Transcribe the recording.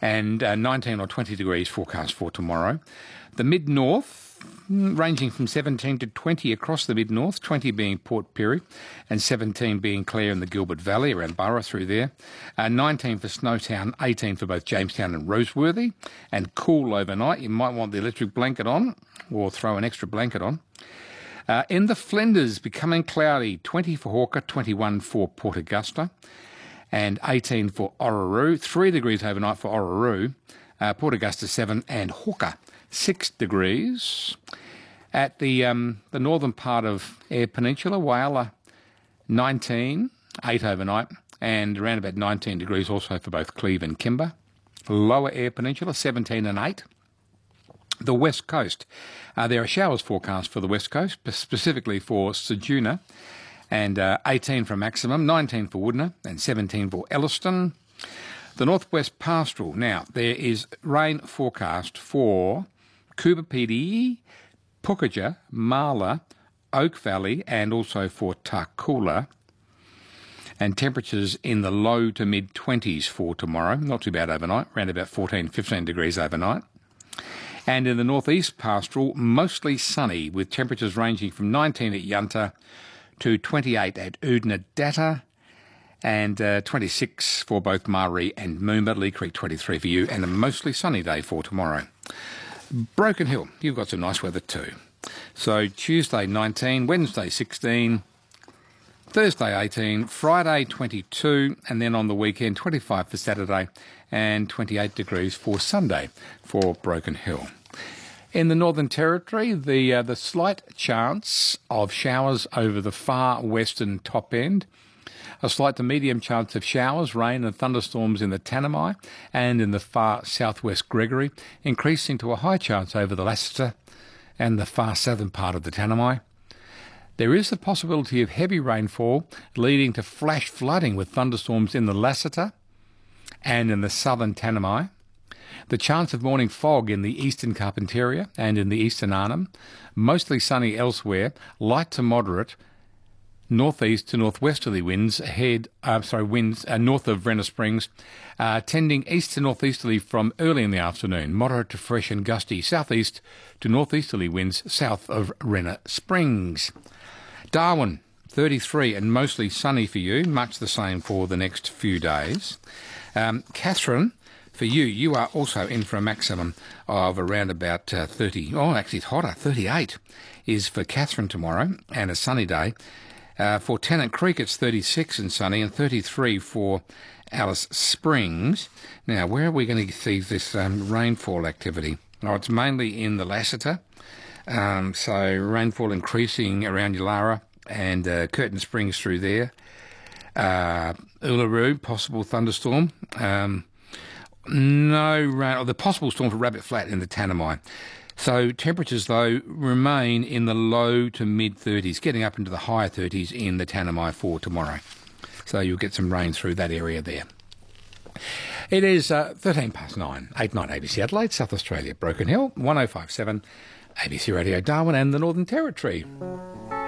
and 19 or 20 degrees forecast for tomorrow. The mid-north, ranging from 17 to 20 across the mid-north, 20 being Port Pirie and 17 being Clare in the Gilbert Valley, around Burra through there. 19 for Snowtown, 18 for both Jamestown and Roseworthy, and cool overnight. You might want the electric blanket on or throw an extra blanket on. In the Flinders, becoming cloudy, 20 for Hawker, 21 for Port Augusta, and 18 for Orroroo. 3 degrees overnight for Orroroo, Port Augusta 7, and Hawker 6 degrees. At the northern part of Eyre Peninsula, Whyalla 19, 8 overnight, and around about 19 degrees also for both Cleve and Kimber. Lower Eyre Peninsula 17 and 8. The West Coast, there are showers forecast for the West Coast, specifically for Ceduna, and 18 for Maximum, 19 for Woodner, and 17 for Elliston. The Northwest Pastoral, now there is rain forecast for Coober Pedy, Pukaja, Marla, Oak Valley, and also for Tarcoola. And temperatures in the low to mid-20s for tomorrow. Not too bad overnight, around about 14, 15 degrees overnight. And in the northeast pastoral, mostly sunny, with temperatures ranging from 19 at Yunta to 28 at Oodnadatta, and 26 for both Maree and Moomba. Lee Creek 23 for you, and a mostly sunny day for tomorrow. Broken Hill, you've got some nice weather too. So Tuesday 19, Wednesday 16, Thursday 18, Friday 22, and then on the weekend 25 for Saturday and 28 degrees for Sunday for Broken Hill. In the Northern Territory, the slight chance of showers over the far western top end. A slight to medium chance of showers, rain and thunderstorms in the Tanami and in the far southwest Gregory, increasing to a high chance over the Lassiter and the far southern part of the Tanami. There is the possibility of heavy rainfall leading to flash flooding with thunderstorms in the Lassiter and in the southern Tanami. The chance of morning fog in the eastern Carpentaria and in the eastern Arnhem. Mostly sunny elsewhere, light to moderate northeast to northwesterly winds north of Renner Springs, tending east to northeasterly from early in the afternoon. Moderate to fresh and gusty southeast to northeasterly winds south of Renner Springs. Darwin, 33 and mostly sunny for you, much the same for the next few days. Katherine, for you are also in for a maximum of around about 30. Oh, actually it's hotter, 38 is for Katherine tomorrow, and a sunny day. For Tennant Creek, it's 36 and sunny, and 33 for Alice Springs. Now, where are we going to see this rainfall activity? Oh, it's mainly in the Lassiter. So rainfall increasing around Yulara and Curtin Springs through there. Uluru, possible thunderstorm. No rain. The possible storm for Rabbit Flat in the Tanami. So temperatures, though, remain in the low to mid-30s, getting up into the higher 30s in the Tanami for tomorrow. So you'll get some rain through that area there. It is 13 past 9, 8-9 ABC Adelaide, South Australia, Broken Hill, 1057 ABC Radio Darwin and the Northern Territory.